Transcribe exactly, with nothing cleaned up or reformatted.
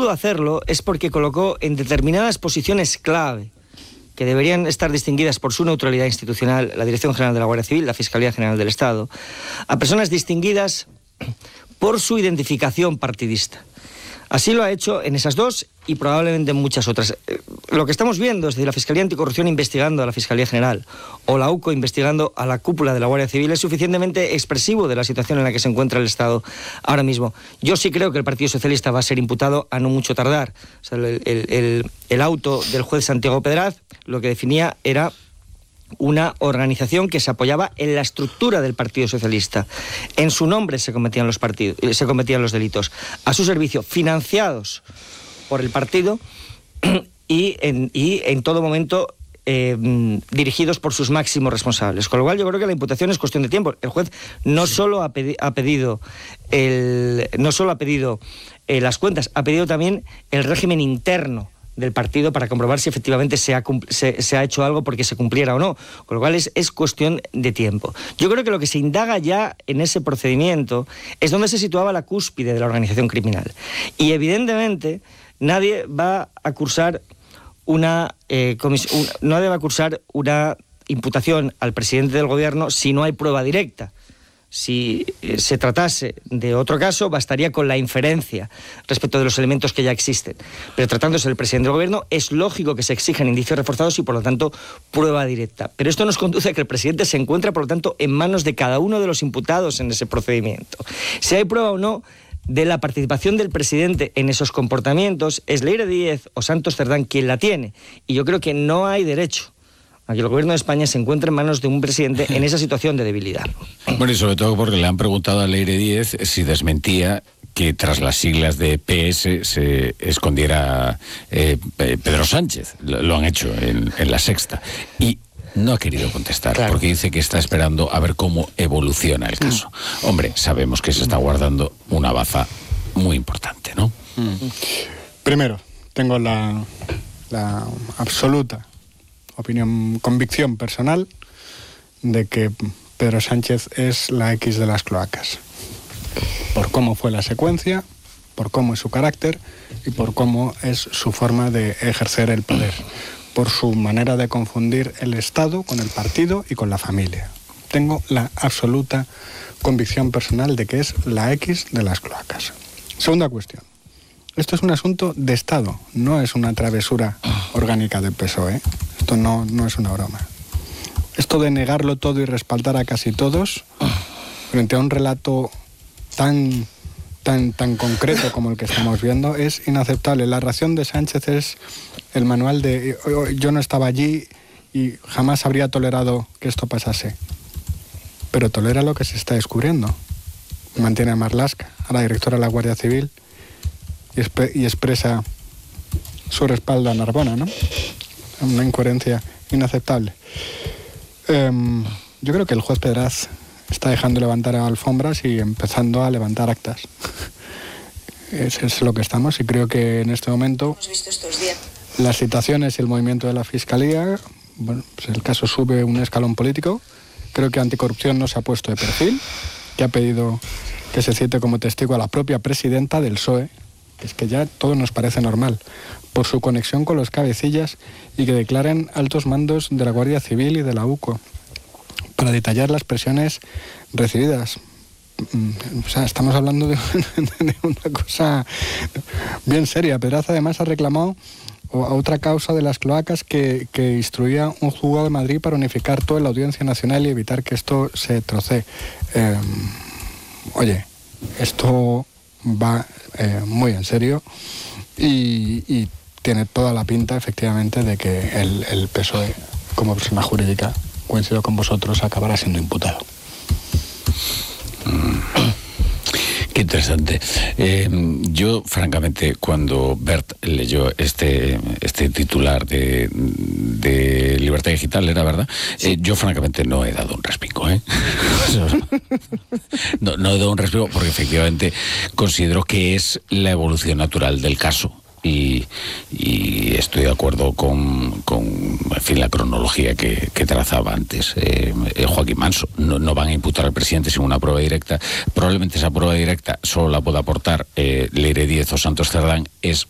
pudo hacerlo es porque colocó en determinadas posiciones clave, que deberían estar distinguidas por su neutralidad institucional, la Dirección General de la Guardia Civil, la Fiscalía General del Estado, a personas distinguidas por su identificación partidista. Así lo ha hecho en esas dos y probablemente en muchas otras. Lo que estamos viendo, es decir, la Fiscalía Anticorrupción investigando a la Fiscalía General o la U C O investigando a la cúpula de la Guardia Civil, es suficientemente expresivo de la situación en la que se encuentra el Estado ahora mismo. Yo sí creo que el Partido Socialista va a ser imputado a no mucho tardar. O sea, el, el, el, el auto del juez Santiago Pedraz lo que definía era una organización que se apoyaba en la estructura del Partido Socialista. En su nombre se cometían los partidos, se cometían los delitos. A su servicio, financiados por el partido y en, y en todo momento eh, dirigidos por sus máximos responsables. Con lo cual yo creo que la imputación es cuestión de tiempo. El juez no solo ha, pedi- ha pedido el, no solo ha pedido eh, las cuentas, ha pedido también el régimen interno del partido para comprobar si efectivamente se ha, se, se ha hecho algo porque se cumpliera o no, con lo cual es, es cuestión de tiempo. Yo creo que lo que se indaga ya en ese procedimiento es dónde se situaba la cúspide de la organización criminal. Y evidentemente nadie va a cursar una, eh, comis- un, nadie va a cursar una imputación al presidente del gobierno si no hay prueba directa. Si se tratase de otro caso, bastaría con la inferencia respecto de los elementos que ya existen. Pero tratándose del presidente del gobierno, es lógico que se exijan indicios reforzados y, por lo tanto, prueba directa. Pero esto nos conduce a que el presidente se encuentra, por lo tanto, en manos de cada uno de los imputados en ese procedimiento. Si hay prueba o no de la participación del presidente en esos comportamientos, es Leire Díez o Santos Cerdán quien la tiene. Y yo creo que no hay derecho a que el gobierno de España se encuentre en manos de un presidente en esa situación de debilidad. Bueno, y sobre todo porque le han preguntado a Leire Díez si desmentía que tras las siglas de P S se escondiera eh, Pedro Sánchez. Lo, lo han hecho en, en La Sexta. Y no ha querido contestar, claro, porque dice que está esperando a ver cómo evoluciona el caso. Hombre, sabemos que se está guardando una baza muy importante, ¿no? Mm. Primero, tengo la, la absoluta opinión, convicción personal de que Pedro Sánchez es la X de las cloacas. Por cómo fue la secuencia, por cómo es su carácter y por cómo es su forma de ejercer el poder. Por su manera de confundir el Estado con el partido y con la familia. Tengo la absoluta convicción personal de que es la X de las cloacas. Segunda cuestión. Esto es un asunto de Estado, no es una travesura orgánica del P S O E. Esto no, no es una broma. Esto de negarlo todo y respaldar a casi todos frente a un relato tan, tan, tan concreto como el que estamos viendo es inaceptable. La reacción de Sánchez es el manual de yo no estaba allí y jamás habría tolerado que esto pasase. Pero tolera lo que se está descubriendo. Mantiene a Marlaska, a la directora de la Guardia Civil, y, exp- y expresa su respaldo a Narbona, ¿no? Una incoherencia inaceptable. Eh, yo creo que el juez Pedraz está dejando levantar alfombras y empezando a levantar actas. Eso es lo que estamos, y creo que en este momento hemos visto estos días las citaciones y el movimiento de la Fiscalía, bueno, pues el caso sube un escalón político. Creo que Anticorrupción no se ha puesto de perfil, que ha pedido que se cite como testigo a la propia presidenta del P S O E, que es que ya todo nos parece normal, por su conexión con los cabecillas, y que declaren altos mandos de la Guardia Civil y de la U C O, para detallar las presiones recibidas. O sea, estamos hablando de, de una cosa bien seria. Pedraz además ha reclamado a otra causa de las cloacas que, que instruía un juzgado de Madrid para unificar toda la Audiencia Nacional y evitar que esto se trocee. Eh, oye, esto va eh, muy en serio y, y tiene toda la pinta, efectivamente, de que el, el P S O E, como persona jurídica, coincido con vosotros, acabará siendo imputado. Qué interesante. Eh, yo, francamente, cuando Bert leyó este este titular de, de Libertad Digital, ¿era verdad? Sí. Eh, yo, francamente, no he dado un respingo, ¿eh? no, no he dado un respingo porque, efectivamente, considero que es la evolución natural del caso. Y, y estoy de acuerdo con, con en fin, la cronología que, que trazaba antes eh, eh, Joaquín Manso. No, no van a imputar al presidente sin una prueba directa. Probablemente esa prueba directa solo la pueda aportar eh, Leire Díez o Santos Cerdán. Es